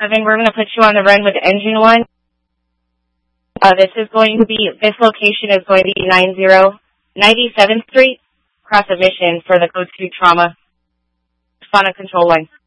We're going to put you on the run with engine 1. This location is going to be 97th Street, across a Mission for the code 2 trauma. On a control line.